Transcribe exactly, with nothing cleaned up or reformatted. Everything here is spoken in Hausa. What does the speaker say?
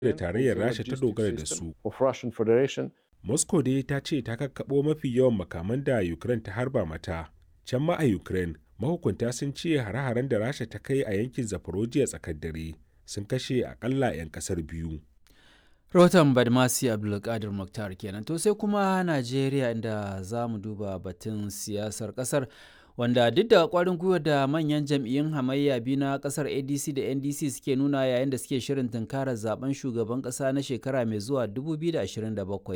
da tarayyar Rasha ta dogara da su. Moscow dai ta ce ta kakkaɓo mafi yawan makaman da Ukraine ta harba mata. Can ma a Ukraine, mahukunta sun ce hare-haren da Rasha ta kai a yankin Zaporozhye tsakar dare sun kashe akalla 'yan kasar biyu. Rahoton Badmasi Abdulkadir Mukhtar kenan. To sai kuma Najeriya, inda za mu duba batun siyasar kasar, wanda duk da kwarin gwiwar da manyan jam'iyyun hamayya biyu na kasar A D C da N D C suke nuna yayin da suke shirin tunkarar zaben shugaban kasa na shekara mai zuwa dubu biyu da ashirin da bakwai.